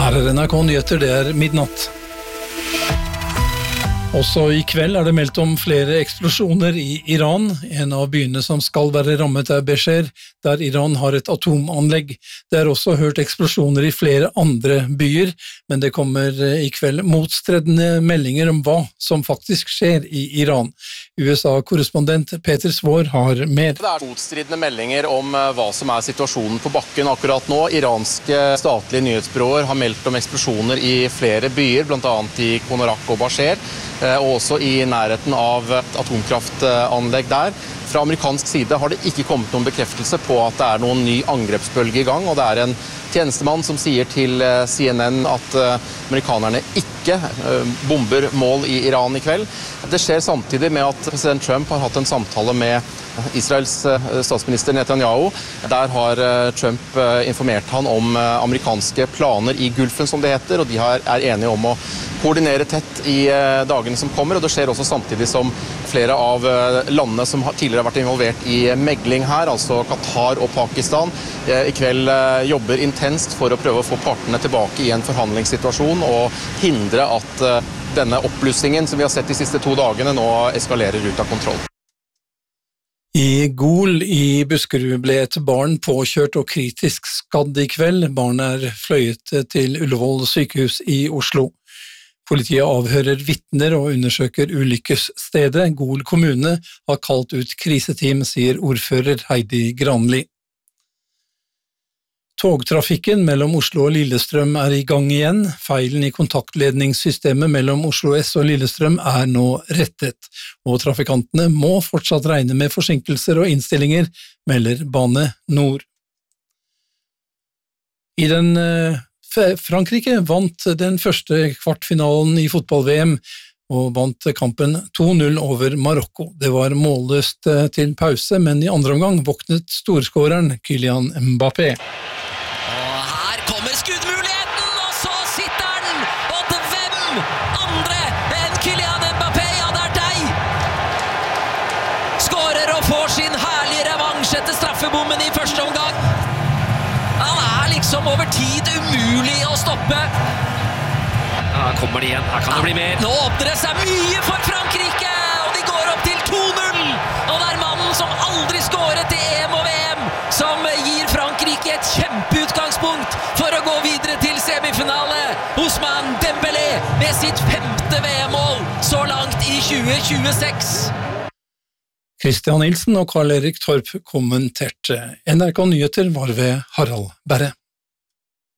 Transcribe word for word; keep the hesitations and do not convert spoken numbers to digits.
Her er N R K Nyheter, det er midnatt. Også i kveld er det meldt om flere eksplosjoner i Iran. En av byene som skal være rammet er Besher, der Iran har et atomanlegg. Det er også hørt eksplosjoner i flere andre byer, men det kommer i kveld motstridende meldinger om hva som faktisk skjer i Iran. U S A-korrespondent Peter Svår har mer. Det er motstridende meldinger om hva som er situasjonen på bakken akkurat nå. Iranske statlige nyhetsbyråer har meldt om eksplosjoner i flere byer, blant annet i Konarak og Basher, og også i nærheten av et atomkraftanlegg der. Fra amerikansk side har det ikke kommet noen bekreftelse på at det er noen ny angrepsbølge i gang, og det er en tjenestemann som sier til C N N at amerikanerne ikke bomber mål i Iran i kveld. Det skjer samtidig med at president Trump har hatt en samtale med Israels statsminister Netanyahu. Der har Trump informert han om amerikanske planer i Gulfen, som det heter, og de er enige om å koordinere tett i dagene som kommer, og det skjer også samtidig som flere av landene som tidligere har vært involvert i megling her, altså Qatar og Pakistan, i kveld jobber intenst for å prøve å få partene tilbake i en forhandlingssituasjon og hindre at denne oppblussingen som vi har sett de siste to dagene nå eskalerer ut av kontroll. I Gol i Buskerud ble et barn påkjørt og kritisk skadd i kveld. Barnet er fløyet til Ullevål sykehus i Oslo. Politiet avhører vitner og undersøker ulykkesstedet. Gol kommune har kalt ut kriseteam, sier ordfører Heidi Granli. Togtrafikken mellom Oslo og Lillestrøm er i gang igjen. Feilen i kontaktledningssystemet mellom Oslo S og Lillestrøm er nå rettet, og trafikantene må fortsatt regne med forsinkelser og innstillinger, melder Bane Nor. I den Frankrike vant den første kvartfinalen i fotball-V M og vant kampen to null over Marokko. Det var målløst til pause, men i andre omgang våknet storskåreren Kylian Mbappé. Og her kommer skuddmuligheten, og så sitter den! Og til hvem andre enn Kylian Mbappé? Ja, det er deg! Skårer og får sin herlige revansj etter straffebommen i første omgang. Han er liksom over tid umulig å stoppe. Ja, her kommer de igjen. Her kan det bli mer. Nå åpner det seg mye for Frankrike, og de går opp til to null. Og det er mannen som aldri skåret i E M og V M, som gir Frankrike et kjempeutgangspunkt for å gå videre til semifinale. Ousmane Dembélé med sitt femte V M-mål så langt i tjue tjueseks. Christian Nilsen og Karl Erik Torp kommenterte. N R K Nyheter var ved Harald Berre.